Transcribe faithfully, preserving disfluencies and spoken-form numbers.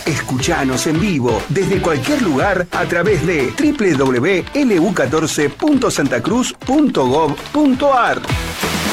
Escuchanos en vivo desde cualquier lugar a través de doble u doble u doble u punto l u catorce punto santa cruz punto gov punto a r.